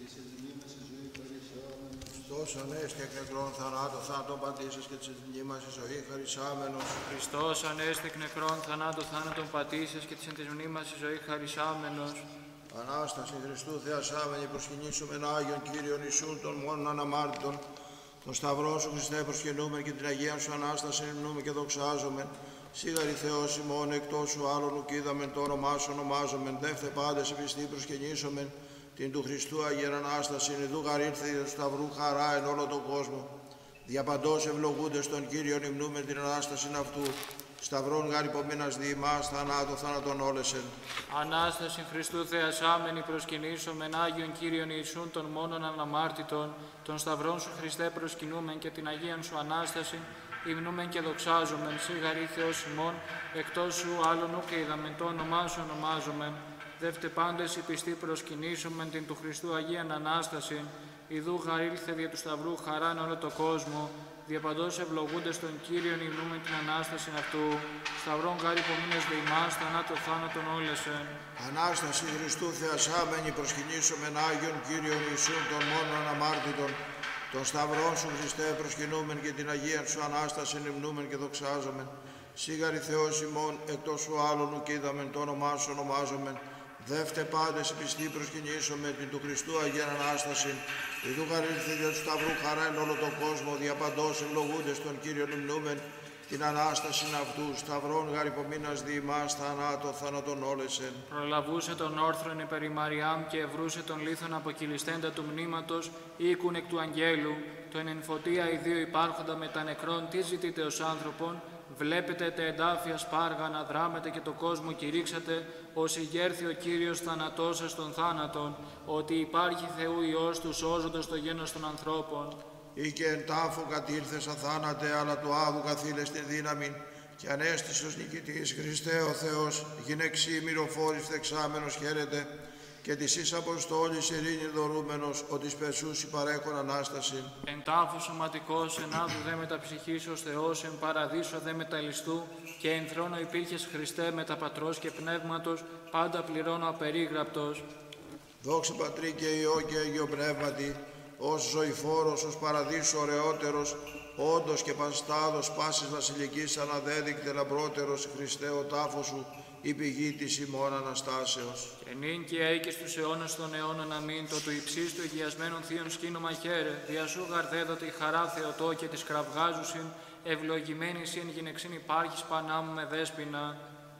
Χριστός ανέστη εκ νεκρών θανάτω, θάνατον πατήσας και της μνήμας η ζωή χαρισάμενος. Χριστός ανέστη εκ νεκρών θανάτω, θάνατον πατήσας και της μνήμας η ζωή χαρισάμενος. Ανάσταση Χριστού θεασάμενη προσκυνήσομεν Άγιον Κύριον Ιησούν των μόνον αναμάρτητων. Τον Σταυρό σου Χριστέ προσκυνούμεν και την Αγία σου Ανάσταση υμνούμε και δοξάζομεν. Σίγαρη Θεός ημών εκτός σου άλλον ουκ είδαμεν, το όνομά σου ονομάζομεν. Δεύτε πάντες επιστή προσκυνήσομεν την του Χριστού Αγία Ανάσταση. Ιδού γαρήλθε του Σταυρού χαρά εν όλο τον κόσμο. Διαπαντός ευλογούντες τον Κύριον υμνούμε την Ανάσταση αυτού. Σταυρών γάρ υπομείνας δι' ημάς, θανάτω θάνατον όλεσεν. Ανάσταση Χριστού θεασάμενη προσκυνήσομεν Άγιον Κύριον Ιησούν των μόνον αναμάρτητων. Τον Σταυρόν σου Χριστέ προσκυνούμεν και την Αγίαν σου Ανάσταση υμνούμεν και δοξάζομεν. Σίγαρη Θεός ημών, εκτός σου άλλον ουκ είδαμεν, το όνομά σου ονομάζομεν. Δεύτε πάντες οι πιστοί προσκυνήσομεν την του Χριστού Αγίαν Ανάσταση. Ιδού γαρήλθε δια του Σταυρού χαράν όλο το κόσμο. Διαπαντός ευλογούντες τον Κύριον υμνούμεν την Ανάσταση αυτού. Σταυρών γάρ υπομείνες δε ημάς, θανάτω θάνατον όλεσεν. Ανάσταση Χριστού θεασάμενη προσκυνήσομεν Άγιον Κύριον Ιησούν των μόνον αναμάρτητων. Τον Σταυρόν σου Χριστέ προσκυνούμεν και την Αγία σου Ανάσταση υμνούμεν και δοξάζομεν. Σίγαρη Θεός ημών, εκτός σου άλλον ουκ είδαμεν, το όνομά σου ονομάζομεν. Δεύτε πάντες οι πιστοί προσκυνήσομεν την του Χριστού Αγία Ανάσταση. Ιδού γαρήλθε δια του Σταυρού χαρά εν όλο τον κόσμο. Διαπαντός ευλογούντες τον Κύριον υμνούμεν την Ανάσταση αυτού. Σταυρών γάρ υπομείνας δι' ημάς, θανάτω θάνατον όλεσεν. Προλαβούσε τον όρθρον υπέρ η Μαριάμ και ευρούσε τον λίθον αποκυλιστέντα του μνήματος, οίκουν εκ του αγγέλου. Το εν φωτία οι δύο υπάρχοντα με τα νεκρών, τι ζητείτε ως άνθρωπον. Βλέπετε τα εντάφια σπάργα να δράμετε και το κόσμο κηρύξατε, ως ηγέρθη ο Κύριος θανατώσας των θάνατων, ότι υπάρχει Θεού Υιός του σώζοντας το γένος των ανθρώπων. Ή και εν τάφο κατήλθες αθάνατε, αλλά του Άβου καθήλες την δύναμη, και ανέστης ως νικητής Χριστέ ο Θεός, γυναιξή μυροφόρης θεξάμενος χαίρεται, και της εις Αποστόλης ειρήνη δωρούμενος, ότι σπεσούσι παρέχον Ανάσταση. Εν τάφο σωματικός, εν άδου δε μεταψυχής ως Θεός, εν παραδείσο δε μεταλλιστού, και εν θρόνο υπήρχες Χριστέ μεταπατρός και πνεύματος, πάντα πληρώνω απερίγραπτος. Δόξα Πατρί και Υιό και Αγίο Πνεύματι, ως ζωηφόρος, ως παραδείσου ωραιότερος, όντως και παστάδος πάσης βασιλικής αναδέδεικτε λαμπρότερος, Χριστέ ο τάφος σου, η πηγή της ημών Αναστάσεως. Και νυν και αεί και στους αιώνας των αιώνων αμήν, το του υψίστου υγιασμένων θείων σκήνομα χαίρε, δια σου γαρδέδοτε η χαρά Θεοτό και της κραυγάζουσιν, ευλογημένη συν γυναιξήν υπάρχεις πανά μου με δέσποινα.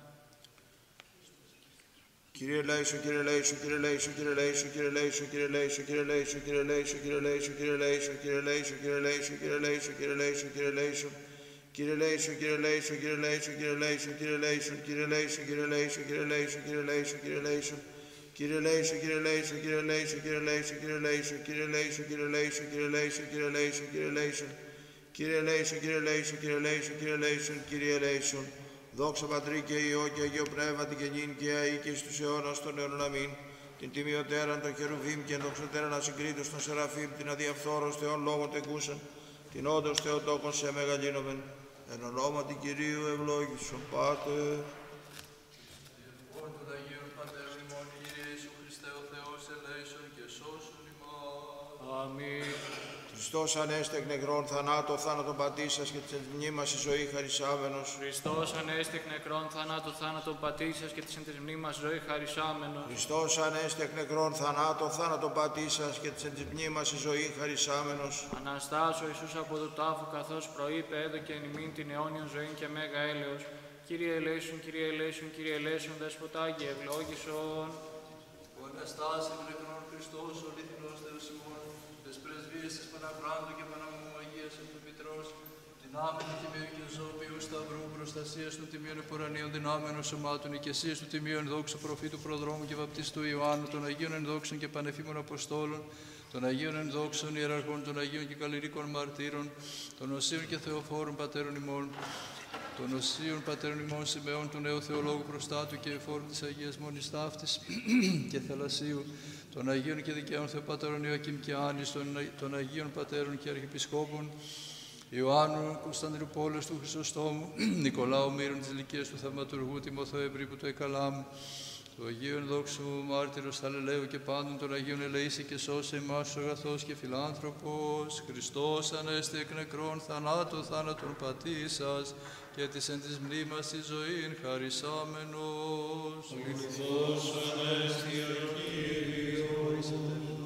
Κύριε Λέησο, Κύριε Λέησο, Κύριε Λέησο, Κύριε Λέησο, Κύριε Λέησο, Κύριε Λέησο, Κύριε Λέησο, Κύριε Λέησο, Κύριε Λέησο, Κύριε Λέησο, Κύριε Λέησο, Κύριε Λέησο, Κύριε Λέησο, Κύριε Λέησο, Κύριε Λέησο. Κύριε Λέησο, Κύριε Λέησο, Κύριε Λέησο, Κύριε Λέησο, Κύριε Λέησο, Κύριε Λέησο, Κύριε Λέησο, Κύριε Λέησο, Κύριε Λέησο, Κύριε Λέησο. Κύριε Λέησο, Κύριε Λέησο, Κύριε Λέησο, Κύριε Λέησο, Κύριε Λέησο, Κύριε Λέησο, Κύριε Λέησο, Κύριε Λέησο, Κύριε Λέησο, Κύριε Λέησο. Κύριε Λέησο, Κύριε Λέησο, Κύριε Λέησο, Κύριε Λέησο, Κύριε Λέησο. Δόξα Πατρί και Υιό και Αγίο Πνεύματι και νυν και αεί και στους αιώνας των αιώνων αμήν. Την τιμιωτέραν των χερουβίμ και ενδοξωτέραν ασυγκρίτως των σεραφείμ, την αδιαφθόρος Θεών λόγων τεκούσαν, την όντως Θεοτόκον σε μεγαλύνομεν. Εν ονόματι Κυρίου ευλόγησον Πάτερ. Των Αγίων Πατέρων ημών, Κύριε Ιησού Χριστέ ο Θεός, ελέησον και σώσον ημάς. Αμήν. Χριστός ανέστη εκ νεκρών θανάτω, θάνατον πατήσας και της μνήμας η ζωή χαρισάμενος. Χριστός ανέστη εκ νεκρών θανάτω, θάνατον πατήσας και της εν της μνήμας ζωή χαρισάμενος. Χριστός ανέστη εκ νεκρών θανάτω, θάνατον πατήσας και της εν της μνήμας η ζωή χαρισάμενος. Αναστάσω Ιησούς από το τάφο, καθώς προείπε έδωκε εν ημίν την αιώνιον ζωή και μέγα έλεος. Κύριε ελέησον, Κύριε ελέησον, Κύριε ελέησον, Δεσποτάγι ευλόγησον. Ο Αναστάς εκ νεκρών Χριστός, ο αληθινός Θεός ημών, τες πρεσβείες της Παναχράντου και Παναμού Αγίας Εκπιτρός, δυνάμενο τιμίου και ζώπιου σταυρού, προστασίας των τιμίων επουρανίων δυνάμενων σωμάτων, οικεσίας του τιμίου ενδόξου προφήτου προδρόμου και βαπτιστού Ιωάννου, των Αγίων ενδόξων και πανεφήμων Αποστόλων, των Αγίων ενδόξων ιεραρχών, των Αγίων και καλλιρίκων μαρτύρων, των Οσίων και Θεοφόρων πατέρων ημών, των Οσίων πατέρων ημών Σιμεών, του νέου Θεολόγου προστάτου και εφόρου της Αγίας Μονής Ταύτης και Θαλασσίου, των Αγίων και Δικαίων Θεοπατέρων Ιωακήμ και Άνης, των Αγίων Πατέρων και Αρχιεπισκόπων, Ιωάννου Κωνσταντινούπολης του Χρυσοστόμου, Νικολάου Μύρων της ηλικίας του Θαυματουργού, Τιμοθέου Ευρύπου του Εκαλάμου, Του Αγίου δόξου μάρτυρος Αλληλέου και πάντων των Αγίων ελεήσει και σώσε εμάς ο αγαθός και φιλάνθρωπος. Χριστός ανέστη εκ νεκρών θανάτου θάνατον πατήσας και της εν της μνήμας της ζωήν χαρισάμενος. Ο Χριστός ανέστη ο Κύριος.